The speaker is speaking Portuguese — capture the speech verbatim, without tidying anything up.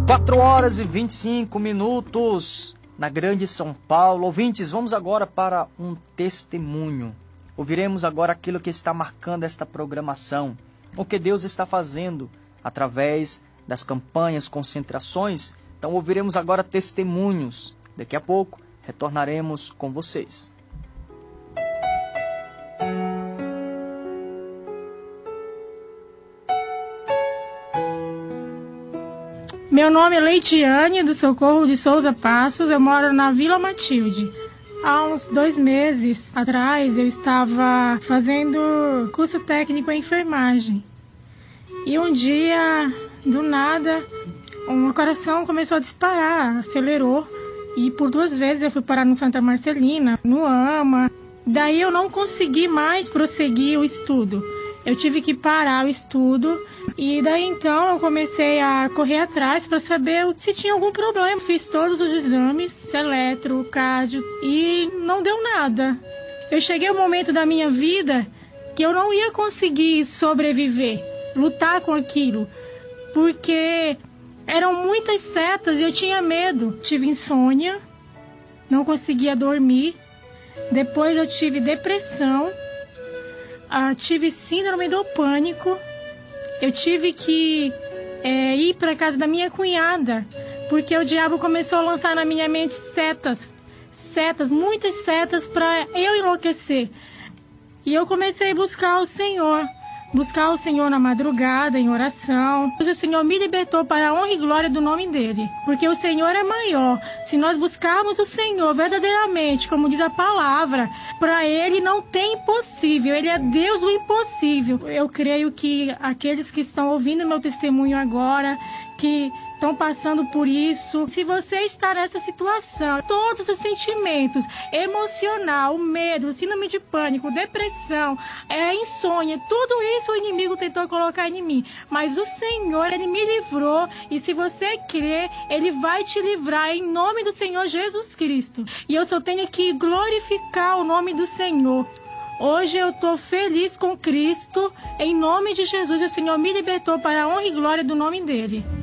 quatro horas e vinte e cinco minutos na Grande São Paulo. Ouvintes, vamos agora para um testemunho. Ouviremos agora aquilo que está marcando esta programação, o que Deus está fazendo através das campanhas, concentrações. Então ouviremos agora testemunhos. Daqui a pouco retornaremos com vocês. Meu nome é Leitiane, do Socorro de Souza Passos. Eu moro na Vila Matilde. Há uns dois meses atrás, eu estava fazendo curso técnico em enfermagem. E um dia, do nada, o meu coração começou a disparar, acelerou. E por duas vezes eu fui parar no Santa Marcelina, no AMA. Daí eu não consegui mais prosseguir o estudo. Eu tive que parar o estudo e daí então eu comecei a correr atrás para saber se tinha algum problema. Fiz todos os exames, eletro, cardio, e não deu nada. Eu cheguei ao momento da minha vida que eu não ia conseguir sobreviver, lutar com aquilo, porque eram muitas setas e eu tinha medo. Tive insônia, não conseguia dormir, depois eu tive depressão. Ah, tive síndrome do pânico. Eu tive que é, ir para casa da minha cunhada, porque o diabo começou a lançar na minha mente setas, setas, muitas setas para eu enlouquecer. E eu comecei a buscar o Senhor, buscar o Senhor na madrugada, em oração. O Senhor me libertou para a honra e glória do nome dEle, porque o Senhor é maior. Se nós buscarmos o Senhor verdadeiramente, como diz a palavra, para Ele não tem impossível, Ele é Deus do impossível. Eu creio que aqueles que estão ouvindo meu testemunho agora, que estão passando por isso, se você está nessa situação, todos os sentimentos, emocional, medo, síndrome de pânico, depressão, é, insônia, tudo isso o inimigo tentou colocar em mim, mas o Senhor, Ele me livrou, e se você crer, Ele vai te livrar em nome do Senhor Jesus Cristo. E eu só tenho que glorificar o nome do Senhor. Hoje eu estou feliz com Cristo, em nome de Jesus, o Senhor me libertou para a honra e glória do nome dEle.